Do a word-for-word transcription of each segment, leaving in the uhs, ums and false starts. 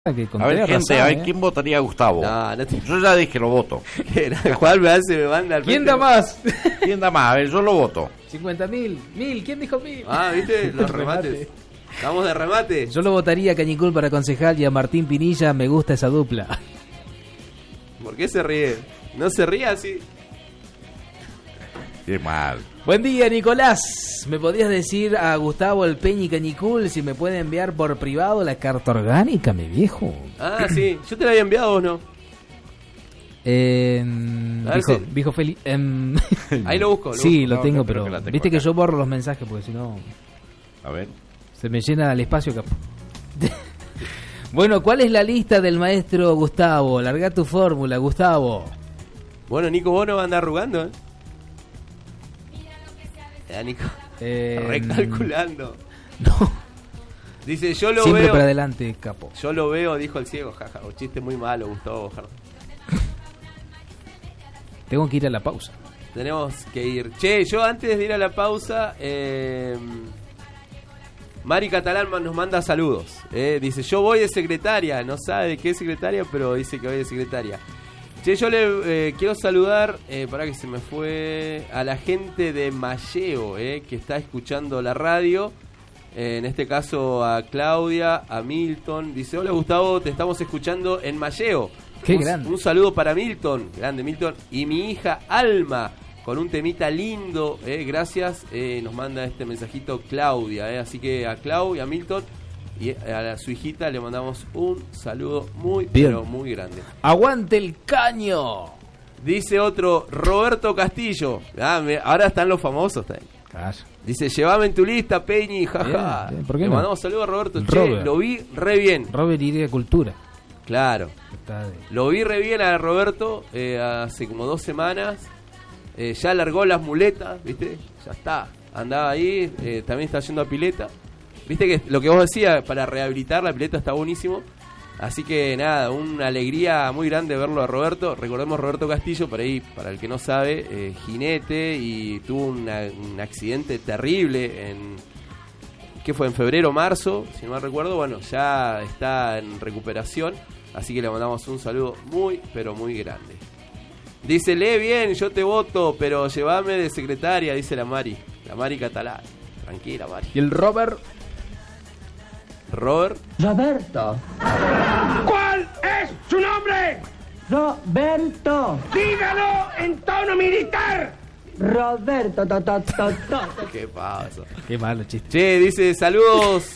Que a ver, gente, arrasado, a ver, ¿eh? ¿quién votaría a Gustavo? No, no te... Yo ya dije que lo voto. Juan me hace, me manda al ¿Quién frente. da más? ¿Quién da más? A ver, yo lo voto. cincuenta mil. Mil. ¿Quién dijo mil? Ah, ¿viste? Los Remate. remates. Estamos de remate. Yo lo votaría a Cañicul para concejal y a Martín Pinilla. Me gusta esa dupla. ¿Por qué se ríe? No se ríe así. Qué mal. Buen día, Nicolás. ¿Me podrías decir a Gustavo el Peñi Cañicul si me puede enviar por privado la carta orgánica, mi viejo? Ah, sí. Yo te la había enviado, ¿vos no? Eh, A ver dijo, si- dijo Feli. em, Ahí lo busco. Lo sí, busco. lo No, tengo, yo creo pero que la tengo viste acá. que yo borro los mensajes porque si no A ver. se me llena el espacio. Cap- Bueno, ¿cuál es la lista del maestro Gustavo? Larga tu fórmula, Gustavo. Bueno, Nico, vos no vas a andar arrugando, ¿eh? Ya, Nico. Eh, Recalculando. No, Dice, yo lo siempre veo. para adelante, capo. Yo lo veo, dijo el ciego, jaja. Un chiste muy malo, Gustavo Bojardo. Tengo que ir a la pausa. Tenemos que ir. Che, yo antes de ir a la pausa, eh, Mari Catalán ma- nos manda saludos. eh, Dice, yo voy de secretaria. No sabe de qué secretaria, pero dice que voy de secretaria. Che, yo le eh, quiero saludar, eh, para que se me fue, a la gente de Malleo, eh, que está escuchando la radio. Eh, en este caso a Claudia, a Milton. Dice, hola Gustavo, te estamos escuchando en Malleo. Qué un, grande. un saludo para Milton, grande Milton. Y mi hija Alma, con un temita lindo, eh, gracias. Eh, nos manda este mensajito Claudia, eh, así que a Clau y a Milton y a la- su hijita le mandamos un saludo muy, Bien. pero muy grande. ¡Aguante el caño! Dice otro, Roberto Castillo. Ah, me- ahora están los famosos. Está ahí. Calla. Dice, llévame en tu lista, Peñi, jaja. Bien, bien, ¿por qué Le no? mandamos saludos a Roberto. El Che, Robert. lo vi re bien. Robert iría Cultura. Claro. Está de- Lo vi re bien a Roberto eh, hace como dos semanas. Eh, ya largó las muletas, ¿viste? Ya está. Andaba ahí, eh, también está yendo a pileta. Viste que lo que vos decías, para rehabilitar la pileta está buenísimo. Así que nada, una alegría muy grande verlo a Roberto. Recordemos Roberto Castillo, por ahí, para el que no sabe, eh, jinete y tuvo una- un accidente terrible en... ¿Qué fue? En febrero o marzo, si no mal recuerdo. Bueno, ya está en recuperación. Así que le mandamos un saludo muy, pero muy grande. Dice, lee bien, yo te voto, pero llévame de secretaria, dice la Mari. La Mari Catalán. Tranquila, Mari. Y el Robert. Robert. Roberto. ¿Cuál es su nombre? Roberto. Dígalo en tono militar. Roberto. To, to, to, to. ¿Qué pasa? Qué malo chiste. Che, dice, saludos.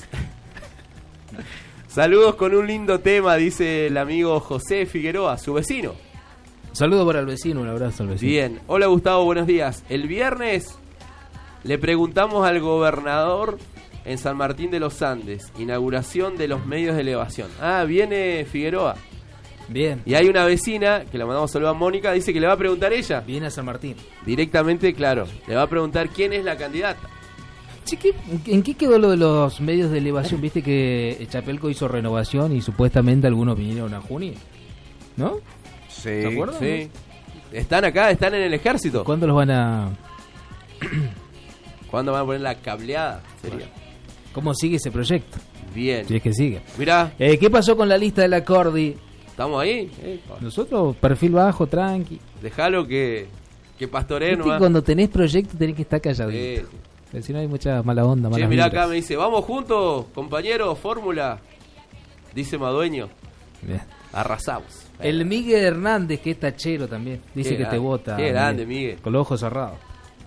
Saludos con un lindo tema, dice el amigo José Figueroa, su vecino. Saludo para el vecino, un abrazo al vecino. Bien. Hola Gustavo, buenos días. El viernes le preguntamos al gobernador en San Martín de los Andes, inauguración de los medios de elevación. Ah, viene Figueroa. Bien. Y hay una vecina, que le mandamos saludo a Mónica, dice que le va a preguntar ella. Viene a San Martín. Directamente, claro, le va a preguntar quién es la candidata. Che, ¿qué- ¿en qué quedó lo de los medios de elevación? Viste que Chapelco hizo renovación y supuestamente algunos vinieron a junio, ¿no? Sí. ¿Se acuerdan? Sí. Están acá, están en el ejército. ¿Cuándo los van a...? ¿Cuándo van a poner la cableada? Sería. ¿Cómo sigue ese proyecto? Bien. Si es que sigue. Mirá, Eh, ¿Qué pasó con la lista del Acordi? estamos ahí. Eh, Nosotros, perfil bajo, tranqui. Dejalo que, que pastoree Viste que nomás. cuando tenés proyecto tenés que estar calladito. Eh, Porque si no hay mucha mala onda, Che, malas mirá vibras. acá, me dice, vamos juntos, compañero, fórmula. Dice Madueño, Bien. arrasamos. El Miguel Hernández, que es tachero también, dice Qué que te grande, vota. qué grande, Miguel. Con los ojos cerrados.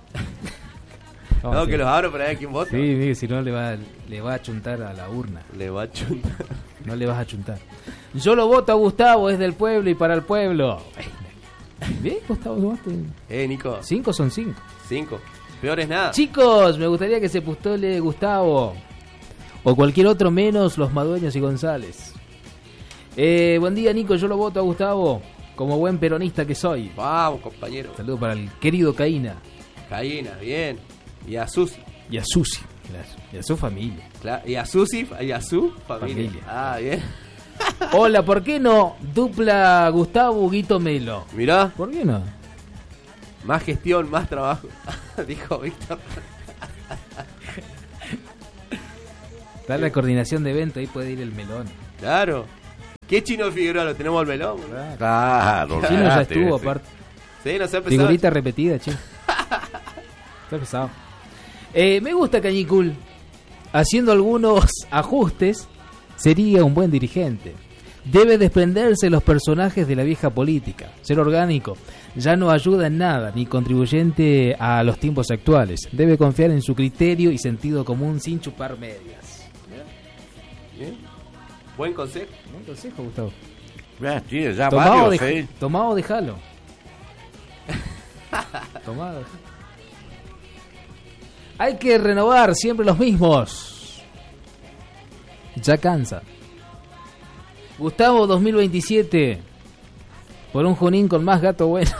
No, sí. que los abro para ver quién vota. Sí, Miguel, si no le va, le va a chuntar a la urna. Le va a chuntar. No le vas a chuntar. Yo lo voto a Gustavo, es del pueblo y para el pueblo. Bien, Gustavo, ¿tomaste? Eh, Nico, Cinco son cinco. cinco. Peor es nada. Chicos, me gustaría que se postule Gustavo. O cualquier otro menos los Madueños y González. Eh, buen día, Nico, yo lo voto a Gustavo. Como buen peronista que soy. Vamos, compañero. Saludo para el querido Caína. Caína, bien. Y a Susi. Y a Susi. Y a su familia. Cla- Y a Susi, y a su familia. Familia. Ah, bien. Hola, ¿por qué no? Dupla Gustavo Huguito Melo. Mirá, ¿Por qué no? más gestión, más trabajo. Dijo Víctor. Está la coordinación de evento, ahí puede ir el melón. Claro. ¿Qué Chino Figueroa? ¿Lo tenemos al melón? Claro. Chino ya olvidate, estuvo, sí. aparte. Sí, no se ha empezado. Figurita repetida, Chino. Está pesado. Eh, me gusta Cañicul. Haciendo algunos ajustes, sería un buen dirigente. Debe desprenderse de los personajes de la vieja política. Ser orgánico ya no ayuda en nada, ni contribuyente a los tiempos actuales. Debe confiar en su criterio y sentido común sin chupar medias. Bien. Buen consejo. Buen consejo, Gustavo. Ya, tiene ya Tomado o varios, dej- ¿eh? tomado o dejalo. Tomado o dejalo. Hay que renovar siempre los mismos. Ya cansa. Gustavo dos mil veintisiete. Por un Junín con más gato bueno.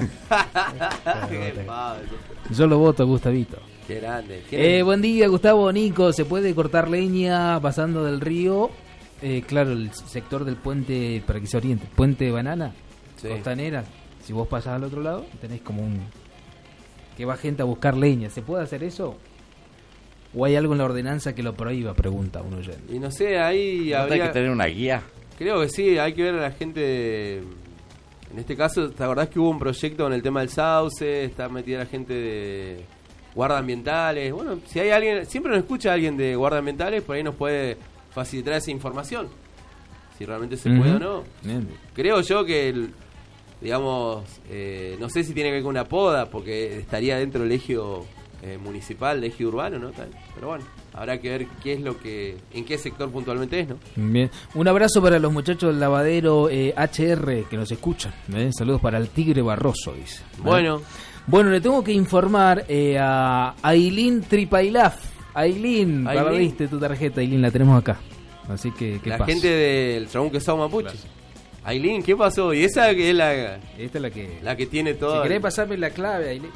Qué padre. Yo lo voto, Gustavito. Qué grande. Qué Eh, buen día, Gustavo, Nico. ¿Se puede cortar leña pasando del río? Eh, claro, el sector del puente, para que se oriente. Puente Banana, Sí. Costanera. Si vos pasás al otro lado, tenés como un... que va gente a buscar leña. ¿Se puede hacer eso? ¿O hay algo en la ordenanza que lo prohíba? Pregunta un oyente. Y no sé, ahí ¿No hay habría... que tener una guía? Creo que sí, hay que ver a la gente... de- En este caso, ¿te acordás que hubo un proyecto con el tema del sauce? Está metida la gente de guardaambientales. Bueno, si hay alguien... Siempre nos escucha alguien de guardaambientales, por ahí nos puede facilitar esa información. Si realmente se puede o no. Bien. Creo yo que, el- digamos, eh, no sé si tiene que ver con una poda, porque estaría dentro del eje eh, municipal, del eje urbano, ¿no? Tal. Pero bueno, habrá que ver qué es lo que, en qué sector puntualmente es, ¿no? Bien. Un abrazo para los muchachos del lavadero eh, H R que nos escuchan. ¿eh? Saludos para el Tigre Barroso, dice. ¿eh? Bueno, Bueno, le tengo que informar eh, a Ailín Tripailaf. Ailín, Ailín. perdiste tu tarjeta, Ailín, la tenemos acá. Así que, ¿qué la pasa? gente del Trabún Quesado Mapuche. Ailín, ¿qué pasó? Y esa que es la, Esta es la que... la que tiene todo. Si querés pasarme la clave, Ailín.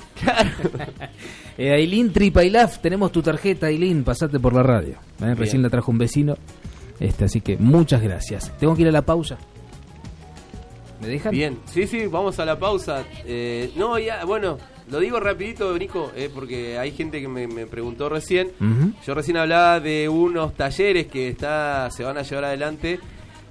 eh, Ailín Tripailaf, tenemos tu tarjeta, Ailín, pasate por la radio. ¿eh? Recién la trajo un vecino. Este, así que muchas gracias. Tengo que ir a la pausa. ¿Me dejan? Bien, sí, sí, vamos a la pausa. Eh, no, ya, bueno, lo digo rapidito, Nico, eh, porque hay gente que me, me preguntó recién. Ujú. Yo recién hablaba de unos talleres que está, se van a llevar adelante.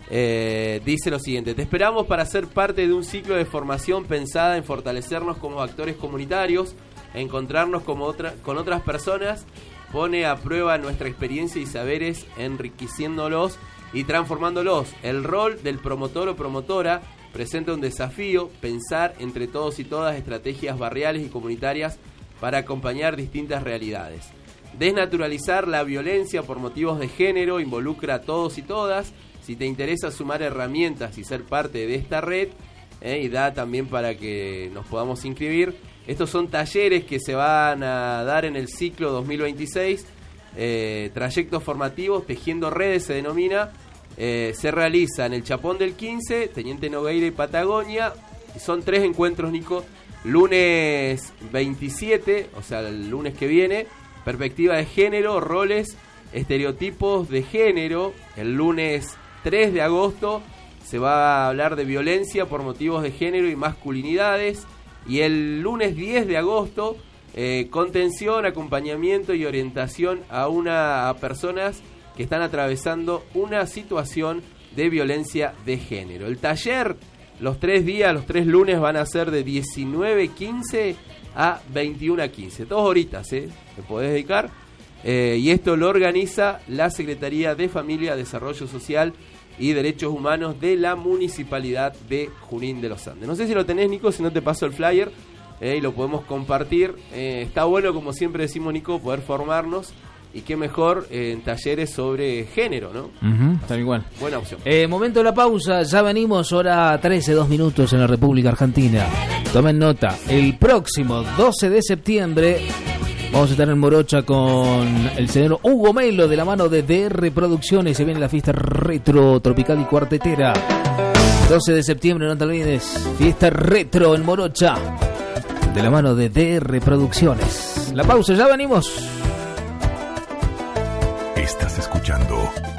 Eh, dice lo siguiente: te esperamos para ser parte de un ciclo de formación pensada en fortalecernos como actores comunitarios, encontrarnos como otra, con otras personas, pone a prueba nuestra experiencia y saberes, enriqueciéndolos y transformándolos. El rol del promotor o promotora presenta un desafío: pensar entre todos y todas estrategias barriales y comunitarias para acompañar distintas realidades. Desnaturalizar la violencia por motivos de género involucra a todos y todas. Si te interesa sumar herramientas y ser parte de esta red, eh, y da también para que nos podamos inscribir. Estos son talleres que se van a dar en el ciclo dos mil veintiséis, eh, trayectos formativos, Tejiendo Redes se denomina. Eh, se realiza en el Chapón del quince, Teniente Nogueira y Patagonia. Y son tres encuentros, Nico. Lunes veintisiete, o sea, el lunes que viene, perspectiva de género, roles, estereotipos de género. El lunes tres de agosto se va a hablar de violencia por motivos de género y masculinidades. Y el lunes diez de agosto, eh, contención, acompañamiento y orientación a, una, a personas que están atravesando una situación de violencia de género. El taller, los tres días, los tres lunes van a ser de diecinueve quince a veintiuno quince. Dos horitas, ¿eh? Te podés dedicar. Eh, y esto lo organiza la Secretaría de Familia, Desarrollo Social y Derechos Humanos de la Municipalidad de Junín de los Andes. No sé si lo tenés, Nico, si no te paso el flyer eh, y lo podemos compartir. Eh, está bueno, como siempre decimos, Nico, poder formarnos. Y qué mejor eh, en talleres sobre género, ¿no? Ujú, tal igual. Buena opción. Eh, momento de la pausa, ya venimos, hora trece, dos minutos en la República Argentina. Tomen nota, el próximo doce de septiembre vamos a estar en Morocha con el señor Hugo Melo de la mano de D R Producciones. Se viene la fiesta retro, tropical y cuartetera. doce de septiembre, no te olvides, fiesta retro en Morocha de la mano de D R Producciones. La pausa, ya venimos. Estás escuchando